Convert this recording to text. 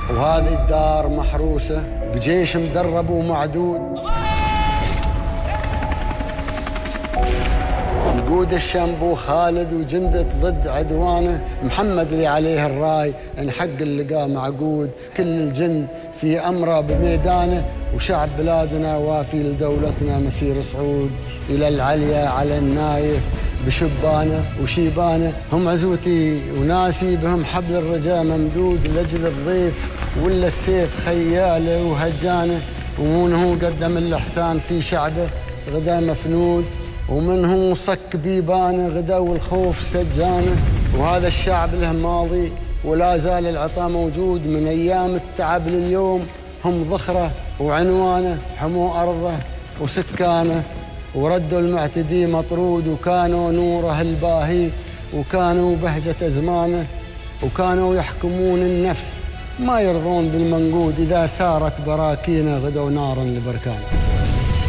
وهذه الدار محروسة بجيش مدرب ومعدود، يقود الشنبو خالد وجندة ضد عدوانه، محمد اللي عليه الراي ان حق اللقاء معقود، كل الجند في أمره بميدانه، وشعب بلادنا وافي لدولتنا مسير صعود، إلى العليا على النايف بشبانه وشيبانه، هم عزوتي وناسي بهم حبل الرجاء ممدود، لأجل الضيف ولا السيف خياله وهجانه، ومن هو قدم الإحسان في شعبه غدا مفنود، ومن هو صك بيبانه غدا والخوف سجانه، وهذا الشعب له ماضي ولا زال العطاء موجود، من أيام التعب لليوم هم ذخره وعنوانه، حموا أرضه وسكانه وردوا المعتدي مطرود، وكانوا نوره الباهي وكانوا بهجة أزمانه، وكانوا يحكمون النفس ما يرضون بالمنقود، إذا ثارت براكينه غدوا نارا لبركانه.